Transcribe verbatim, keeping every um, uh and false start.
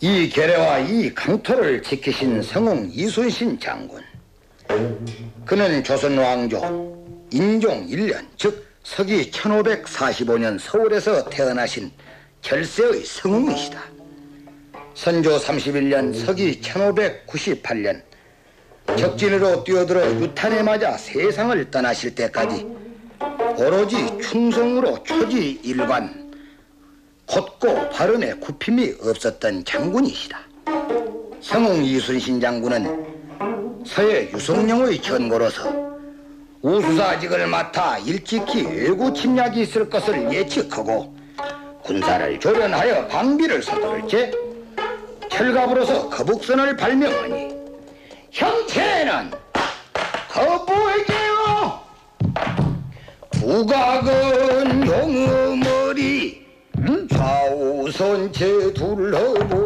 이 계례와 이 강토를 지키신 성웅 이순신 장군. 그는 조선 왕조 인종 일 년, 즉 서기 천오백사십오 년 서울에서 태어나신 결세의 성웅이시다. 선조 삼십일 년 서기 천오백구십팔 년 적진으로 뛰어들어 유탄에 맞아 세상을 떠나실 때까지 오로지 충성으로 초지 일관, 곧고 발언에 굽힘이 없었던 장군이시다. 성웅 이순신 장군은 서해 유성룡의 전고로서 우수사직을 맡아 일찍이 외구 침략이 있을 것을 예측하고 군사를 조련하여 방비를 서두를 때 철갑으로서 거북선을 발명하니 형체는 거부에게요 부각은 용어머리 좌우선체 둘러보